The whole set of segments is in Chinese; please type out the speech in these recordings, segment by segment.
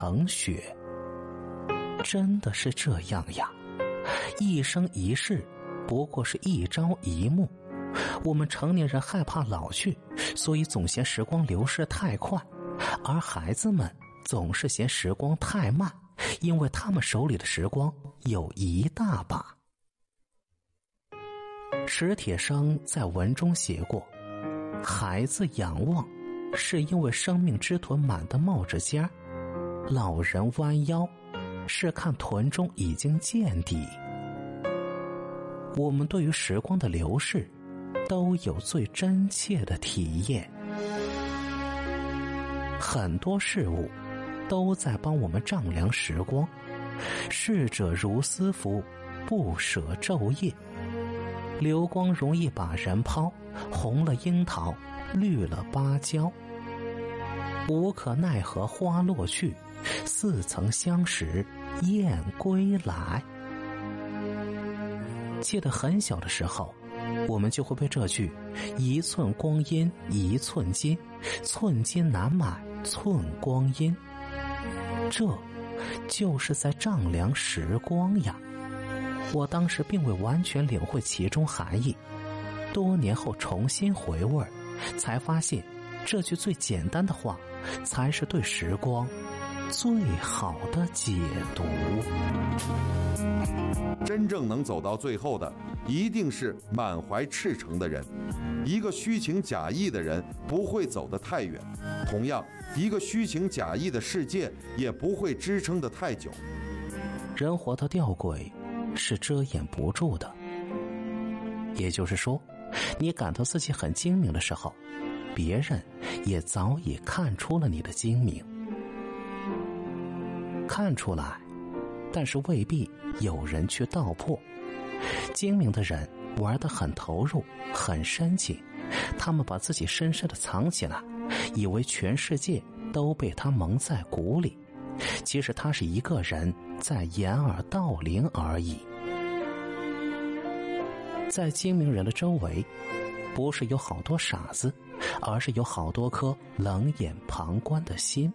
成雪。真的是这样呀，一生一世不过是一朝一暮。我们成年人害怕老去，所以总嫌时光流逝太快，而孩子们总是嫌时光太慢，因为他们手里的时光有一大把。史铁生在文中写过，孩子仰望是因为生命之臀满得冒着尖儿，老人弯腰是看臀中已经见底。我们对于时光的流逝都有最真切的体验，很多事物都在帮我们丈量时光。逝者如斯夫，不舍昼夜。流光容易把人抛，红了樱桃，绿了芭蕉。无可奈何花落去，似曾相识燕归来。记得很小的时候，我们就会被这句一寸光阴一寸金，寸金难买寸光阴，这就是在丈量时光呀。我当时并未完全领会其中含义，多年后重新回味，才发现这句最简单的话才是对时光最好的解读。 真正能走到最后的，一定是满怀赤诚的人。一个虚情假意的人不会走得太远，同样，一个虚情假意的世界也不会支撑得太久。 人活得吊诡是遮掩不住的，也就是说，你感到自己很精明的时候，别人也早已看出了你的精明。看出来，但是未必有人去道破。精明的人玩得很投入，很深情，他们把自己深深地藏起来，以为全世界都被他蒙在鼓里，其实他是一个人在掩耳盗铃而已。在精明人的周围，不是有好多傻子，而是有好多颗冷眼旁观的心。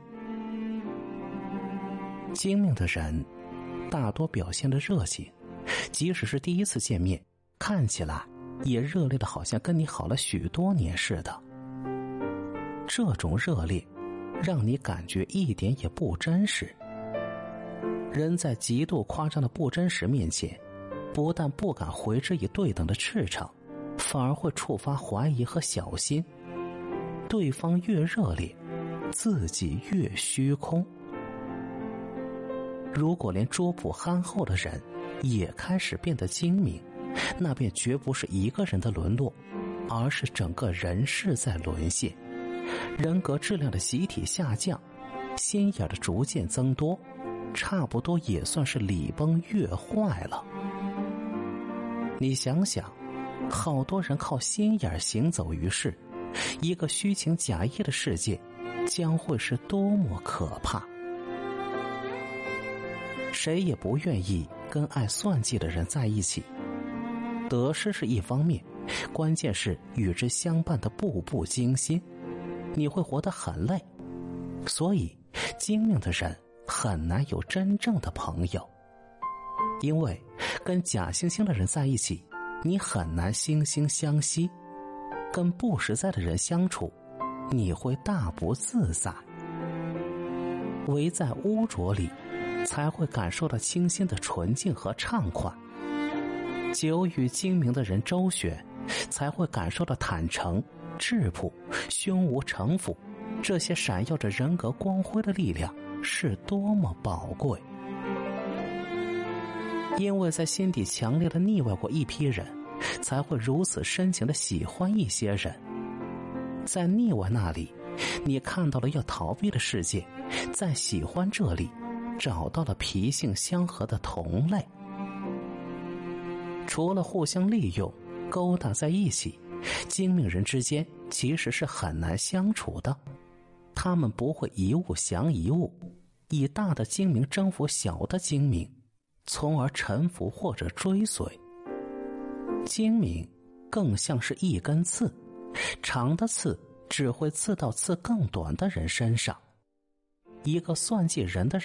精明的人大多表现得热情，即使是第一次见面，看起来也热烈的好像跟你好了许多年似的。这种热烈让你感觉一点也不真实。人在极度夸张的不真实面前，不但不敢回之以对等的赤诚，反而会触发怀疑和小心。对方越热烈，自己越虚空。如果连拙朴憨厚的人也开始变得精明，那便绝不是一个人的沦落，而是整个人世在沦陷，人格质量的集体下降，心眼的逐渐增多，差不多也算是礼崩乐坏了。你想想，好多人靠心眼行走于世，一个虚情假意的世界将会是多么可怕。谁也不愿意跟爱算计的人在一起，得失是一方面，关键是与之相伴的步步惊心，你会活得很累。所以精明的人很难有真正的朋友，因为跟假惺惺的人在一起，你很难惺惺相惜；跟不实在的人相处，你会大不自在。唯在污浊里，才会感受到清新的纯净和畅快。久与精明的人周旋，才会感受到坦诚、质朴、胸无城府，这些闪耀着人格光辉的力量是多么宝贵。因为在心底强烈的腻歪过一批人，才会如此深情地喜欢一些人。在腻歪那里，你看到了要逃避的世界，在喜欢这里，找到了脾性相合的同类。除了互相利用、勾搭在一起，精明人之间其实是很难相处的。他们不会一物降一物，以大的精明征服小的精明，从而臣服或者追随。精明更像是一根刺，长的刺只会刺到刺更短的人身上。 一个算计人的人。